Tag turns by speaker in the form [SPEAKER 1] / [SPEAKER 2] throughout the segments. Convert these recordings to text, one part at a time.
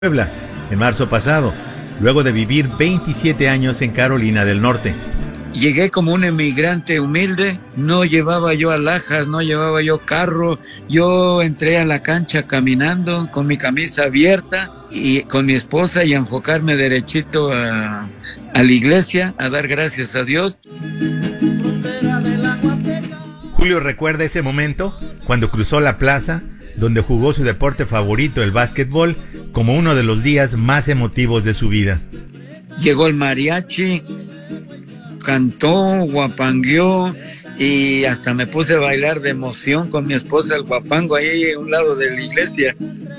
[SPEAKER 1] Puebla, en marzo pasado, luego de vivir 27 años en Carolina del Norte.
[SPEAKER 2] Llegué como un emigrante humilde, no llevaba yo alhajas, no llevaba yo carro, yo entré a la cancha caminando con mi camisa abierta y con mi esposa y a enfocarme derechito a la iglesia, a dar gracias a Dios.
[SPEAKER 1] Julio recuerda ese momento cuando cruzó la plaza donde jugó su deporte favorito, el básquetbol, como uno de los días más emotivos de su vida.
[SPEAKER 2] Llegó el mariachi, cantó, guapangueó y hasta me puse a bailar de emoción con mi esposa el guapango ahí a un lado de la iglesia.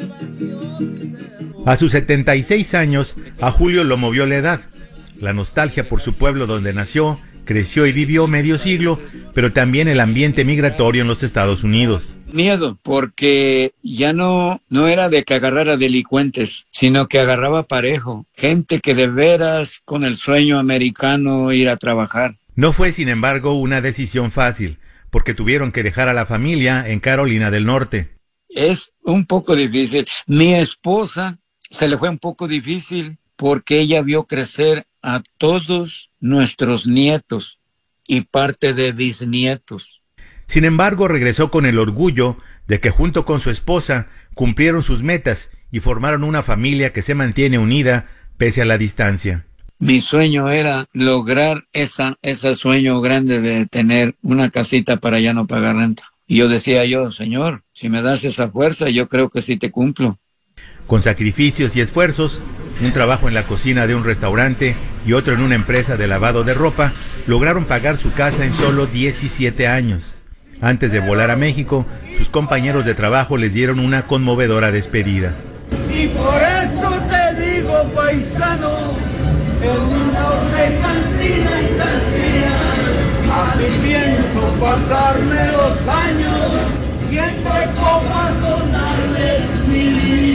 [SPEAKER 1] A sus 76 años, a Julio lo movió la edad, la nostalgia por su pueblo donde nació, creció y vivió medio siglo, pero también el ambiente migratorio en los Estados Unidos.
[SPEAKER 2] Miedo, porque ya no era de que agarrara delincuentes, sino que agarraba parejo, gente que de veras con el sueño americano ir a trabajar.
[SPEAKER 1] No fue, sin embargo, una decisión fácil, porque tuvieron que dejar a la familia en Carolina del Norte.
[SPEAKER 2] Es un poco difícil. Mi esposa se le fue un poco difícil porque ella vio crecer a todos nuestros nietos y parte de bisnietos.
[SPEAKER 1] Sin embargo, regresó con el orgullo de que junto con su esposa cumplieron sus metas y formaron una familia que se mantiene unida pese a la distancia.
[SPEAKER 2] Mi sueño era lograr ese sueño grande de tener una casita para ya no pagar renta. Y yo decía Señor, si me das esa fuerza, yo creo que sí te cumplo.
[SPEAKER 1] Con sacrificios y esfuerzos, un trabajo en la cocina de un restaurante y otro en una empresa de lavado de ropa, lograron pagar su casa en solo 17 años. Antes de volar a México, sus compañeros de trabajo les dieron una conmovedora despedida.
[SPEAKER 3] Y por eso te digo, paisano, el norte cantina y cantina, así pienso pasarme los años y entre copas donarles mi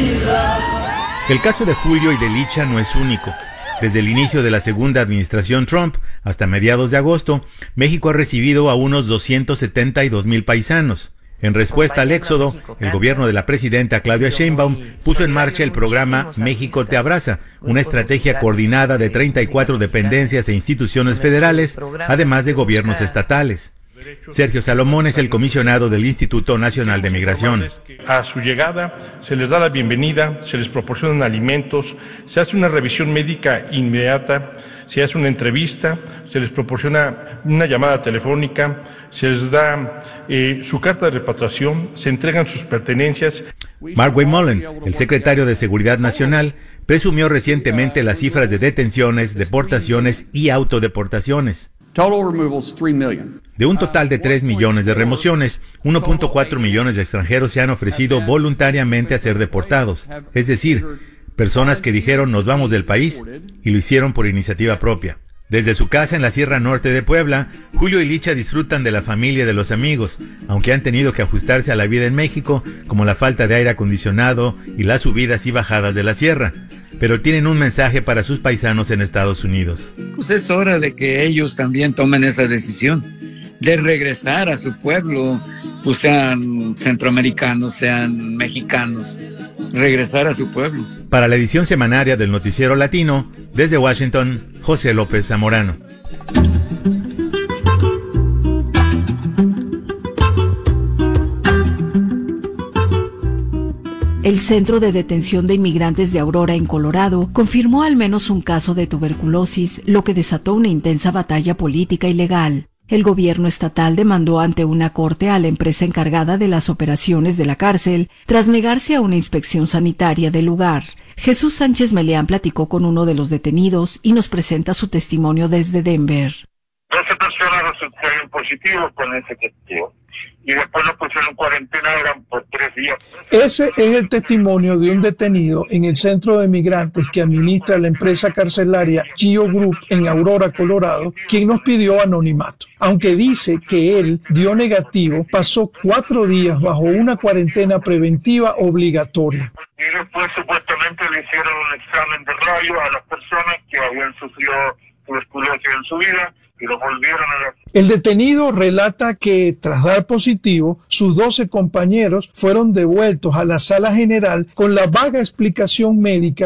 [SPEAKER 3] vida.
[SPEAKER 1] El caso de Julio y de Licha no es único. Desde el inicio de la segunda administración Trump hasta mediados de agosto, México ha recibido a unos 272,000 paisanos. En respuesta al éxodo, el gobierno de la presidenta Claudia Sheinbaum puso en marcha el programa México te abraza, una estrategia coordinada de 34 dependencias e instituciones federales, además de gobiernos estatales. Sergio Salomón es el comisionado del Instituto Nacional de Migración.
[SPEAKER 4] A su llegada se les da la bienvenida, se les proporcionan alimentos, se hace una revisión médica inmediata, se hace una entrevista, se les proporciona una llamada telefónica, se les da su carta de repatriación, se entregan sus pertenencias.
[SPEAKER 1] Mark Mullen, el secretario de Seguridad Nacional, presumió recientemente las cifras de detenciones, deportaciones y autodeportaciones. De un total de 3 millones de remociones, 1.4 millones de extranjeros se han ofrecido voluntariamente a ser deportados, es decir, personas que dijeron nos vamos del país y lo hicieron por iniciativa propia. Desde su casa en la Sierra Norte de Puebla, Julio y Licha disfrutan de la familia y de los amigos, aunque han tenido que ajustarse a la vida en México, como la falta de aire acondicionado y las subidas y bajadas de la sierra. Pero tienen un mensaje para sus paisanos en Estados Unidos.
[SPEAKER 2] Pues es hora de que ellos también tomen esa decisión, de regresar a su pueblo, pues sean centroamericanos, sean mexicanos, regresar a su pueblo.
[SPEAKER 1] Para la edición semanaria del Noticiero Latino, desde Washington, José López Zamorano.
[SPEAKER 5] El Centro de Detención de Inmigrantes de Aurora, en Colorado, confirmó al menos un caso de tuberculosis, lo que desató una intensa batalla política y legal. El gobierno estatal demandó ante una corte a la empresa encargada de las operaciones de la cárcel, tras negarse a una inspección sanitaria del lugar. Jesús Sánchez Meleán platicó con uno de los detenidos y nos presenta su testimonio desde Denver.
[SPEAKER 6] 12 personas resultaron positivos con ese testigo. Y después nos pusieron cuarentena, eran por 3 días.
[SPEAKER 7] Ese es el testimonio de un detenido en el centro de migrantes que administra la empresa carcelaria Geo Group en Aurora, Colorado, quien nos pidió anonimato. Aunque dice que él dio negativo, pasó 4 días bajo una cuarentena preventiva obligatoria.
[SPEAKER 6] Y después supuestamente le hicieron un examen de rayos a las personas que habían sufrido tuberculosis en su vida y lo volvieron a dar.
[SPEAKER 7] El detenido relata que, tras dar positivo, sus 12 compañeros fueron devueltos a la sala general con la vaga explicación médica